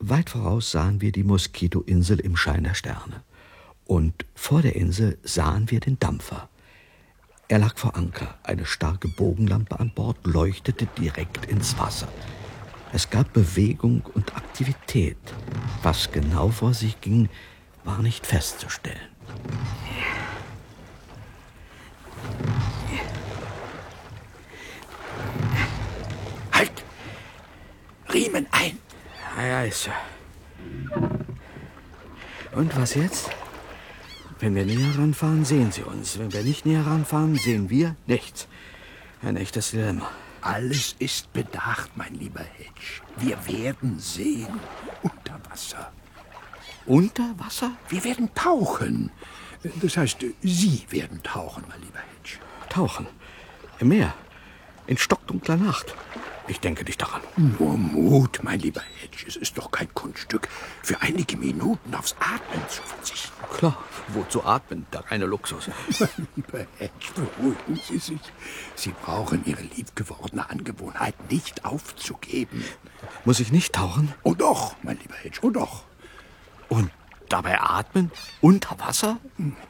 Weit voraus sahen wir die Moskitoinsel im Schein der Sterne. Und vor der Insel sahen wir den Dampfer. Er lag vor Anker. Eine starke Bogenlampe an Bord leuchtete direkt ins Wasser. Es gab Bewegung und Aktivität. Was genau vor sich ging, war nicht festzustellen. Halt! Riemen ein! Ja, Sir. Und was jetzt? Wenn wir näher ranfahren, sehen Sie uns. Wenn wir nicht näher ranfahren, sehen wir nichts. Ein echtes Dilemma. Alles ist bedacht, mein lieber Hedge. Wir werden sehen. Unter Wasser. Unter Wasser? Wir werden tauchen. Das heißt, Sie werden tauchen, mein lieber Hedge. Tauchen? Im Meer? In stockdunkler Nacht? Ich denke nicht daran. Nur Mut, mein lieber Hedge. Es ist doch kein Kunststück, für einige Minuten aufs Atmen zu verzichten. Klar, wozu atmen? Der reine Luxus. Mein lieber Hedge, beruhigen Sie sich. Sie brauchen Ihre liebgewordene Angewohnheit nicht aufzugeben. Muss ich nicht tauchen? Oh doch, mein lieber Hedge, oh doch. Und dabei atmen? Unter Wasser?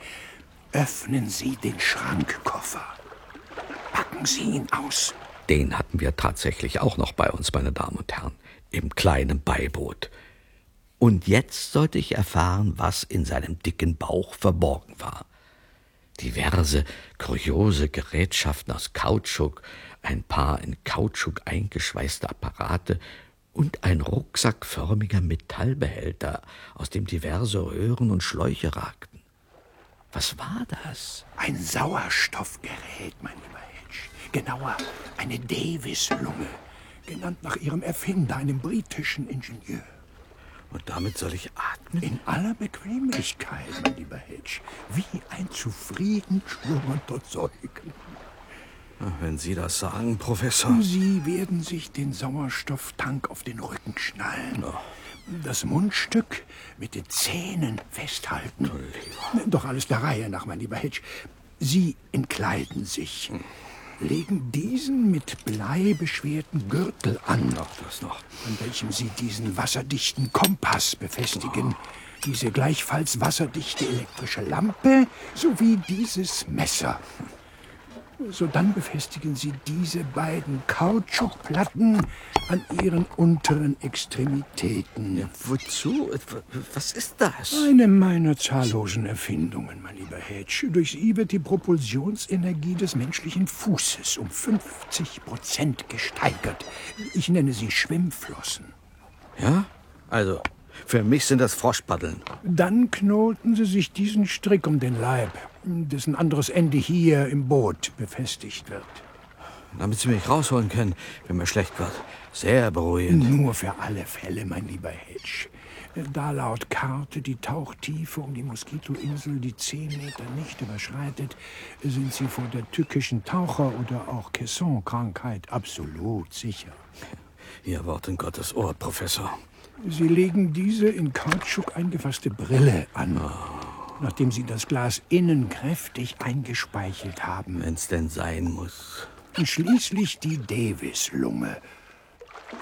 Öffnen Sie den Schrankkoffer. Packen Sie ihn aus. Den hatten wir tatsächlich auch noch bei uns, meine Damen und Herren, im kleinen Beiboot. Und jetzt sollte ich erfahren, was in seinem dicken Bauch verborgen war. Diverse, kuriose Gerätschaften aus Kautschuk, ein paar in Kautschuk eingeschweißte Apparate und ein rucksackförmiger Metallbehälter, aus dem diverse Röhren und Schläuche ragten. Was war das? Ein Sauerstoffgerät, mein lieber Hedge. Genauer, eine Davis-Lunge, genannt nach ihrem Erfinder, einem britischen Ingenieur. Und damit soll ich atmen? In aller Bequemlichkeit, mein lieber Hedge, wie ein zufrieden schlummernder Säugling. Wenn Sie das sagen, Professor. Sie werden sich den Sauerstofftank auf den Rücken schnallen. Oh. Das Mundstück mit den Zähnen festhalten. Doch alles der Reihe nach, mein lieber Hedge. Sie entkleiden sich. Legen diesen mit Blei beschwerten Gürtel an, an welchem Sie diesen wasserdichten Kompass befestigen, diese gleichfalls wasserdichte elektrische Lampe sowie dieses Messer. Sodann befestigen Sie diese beiden Kautschukplatten an Ihren unteren Extremitäten. Ja, wozu? Was ist das? Eine meiner zahllosen Erfindungen, mein lieber Hedge. Durch sie wird die Propulsionsenergie des menschlichen Fußes um 50% gesteigert. Ich nenne sie Schwimmflossen. Ja? Also, für mich sind das Froschpaddeln. Dann knoten Sie sich diesen Strick um den Leib, dessen anderes Ende hier im Boot befestigt wird. Damit Sie mich rausholen können, wenn mir schlecht wird. Sehr beruhigend. Nur für alle Fälle, mein lieber Hedge. Da laut Karte die Tauchtiefe um die Moskitoinsel die 10 Meter nicht überschreitet, sind Sie vor der tückischen Taucher- oder auch Caisson-Krankheit absolut sicher. Ihr Wort in Gottes Ohr, Professor. Sie legen diese in Kautschuk eingefasste Brille an, nachdem Sie das Glas innen kräftig eingespeichelt haben. Wenn's denn sein muss. Und schließlich die Davis-Lunge